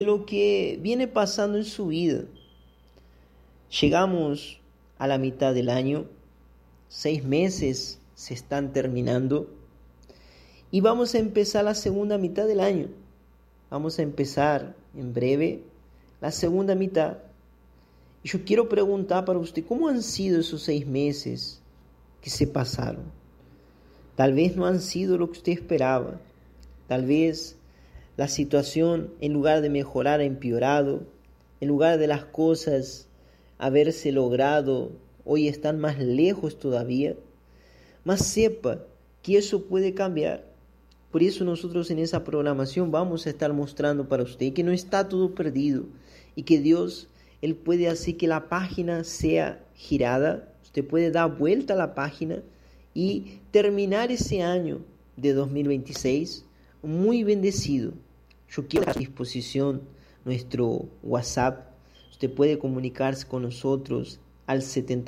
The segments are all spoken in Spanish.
lo que viene pasando en su vida. Llegamos a la mitad del año, 6 meses se están terminando y vamos a empezar la segunda mitad del año. Vamos a empezar en breve la segunda mitad. Y yo quiero preguntar para usted, ¿cómo han sido esos 6 meses que se pasaron? Tal vez no han sido lo que usted esperaba. Tal vez la situación, en lugar de mejorar, ha empeorado. En lugar de las cosas haberse logrado, hoy están más lejos todavía. Mas sepa que eso puede cambiar. Por eso nosotros en esa programación vamos a estar mostrando para usted que no está todo perdido y que Dios, Él puede hacer que la página sea girada. Usted puede dar vuelta a la página y terminar ese año de 2026 muy bendecido. Yo quiero a disposición nuestro WhatsApp. Usted puede comunicarse con nosotros al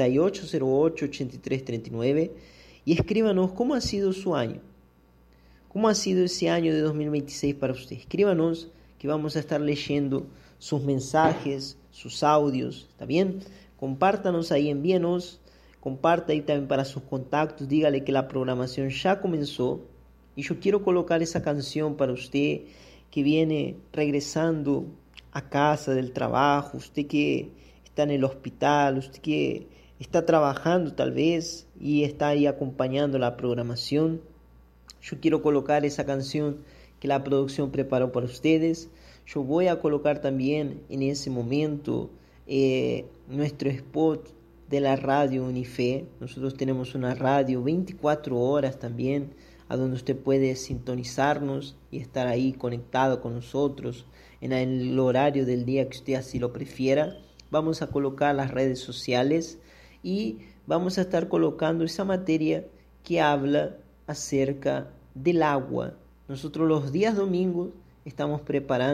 7808-8339 y escríbanos cómo ha sido su año. ¿Cómo ha sido ese año de 2026 para usted? Escríbanos que vamos a estar leyendo sus mensajes, sus audios, ¿está bien? Compártanos ahí, envíenos, comparta ahí también para sus contactos, dígale que la programación ya comenzó y yo quiero colocar esa canción para usted que viene regresando a casa del trabajo, usted que está en el hospital, usted que está trabajando tal vez y está ahí acompañando la programación. Yo quiero colocar esa canción que la producción preparó para ustedes. Yo voy a colocar también en ese momento nuestro spot de la radio Unife. Nosotros tenemos una radio 24 horas también, a donde usted puede sintonizarnos y estar ahí conectado con nosotros en el horario del día que usted así lo prefiera. Vamos a colocar las redes sociales y vamos a estar colocando esa materia que habla acerca del agua. Nosotros los días domingos estamos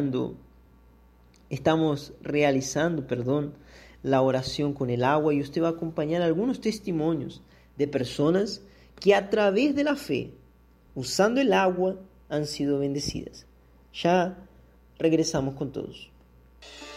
realizando, la oración con el agua y usted va a acompañar algunos testimonios de personas que a través de la fe, usando el agua, han sido bendecidas. Ya regresamos con todos.